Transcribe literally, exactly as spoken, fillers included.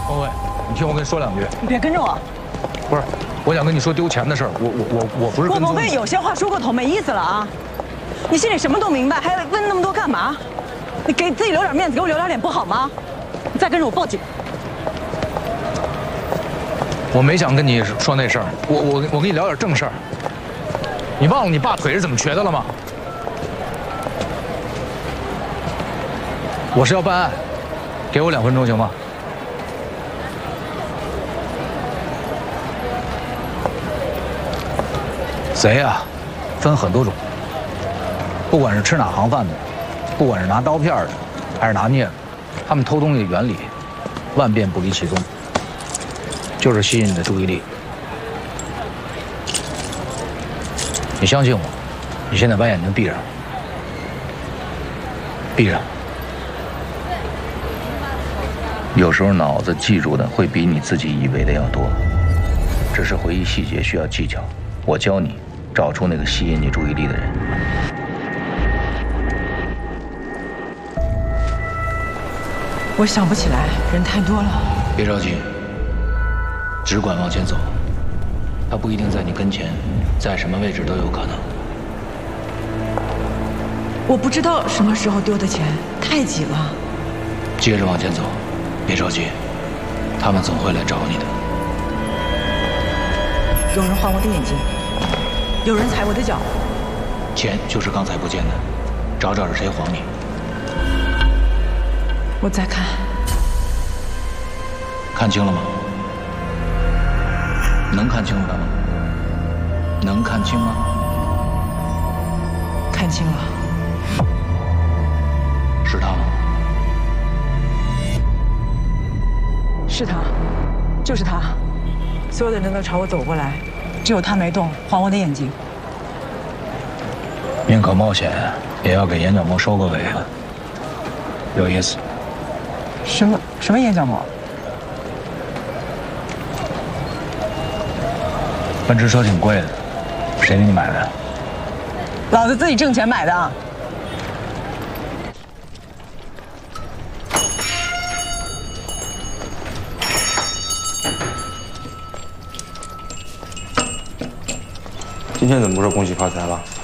王伟，你听我跟你说两句。 你别跟着我。 不是，我想跟你说丢钱的事儿。我我我我不是跟踪你。 我不会有些话说过头，没意思了啊！你心里什么都明白，还问那么多干嘛？你给自己留点面子，给我留点脸不好吗？你再跟着我报警。 我没想跟你说那事儿，我我我跟你聊点正事儿。你忘了你爸腿是怎么瘸的了吗？我是要办案，给我两分钟行吗？贼啊，分很多种，不管是吃哪行饭的，不管是拿刀片的，还是拿镊子，他们偷东西的原理万变不离其宗，就是吸引你的注意力。你相信我，你现在把眼睛闭上，闭上。 有时候脑子记住的会比你自己以为的要多，只是回忆细节需要技巧。我教你找出那个吸引你注意力的人。 我想不起来，人太多了。 别着急，只管往前走。他不一定在你跟前，在什么位置都有可能。 我不知道什么时候丢的钱，太挤了。 接着往前走，别着急，他们总会来找你的。 有人晃我的眼睛，有人踩我的脚。 钱就是刚才不见的，找找是谁晃你。 我再看， 看清了吗？能看清楚他吗？能看清吗？ 看清了。 是他吗？ 是他，就是他。所有的人都朝我走过来，只有他没动，晃我的眼睛。 宁可冒险，也要给眼角膜收个尾啊！有意思。 什么什么眼角膜？ 奔驰车挺贵的，谁给你买的？ 老子自己挣钱买的。 今天怎么不说恭喜发财了？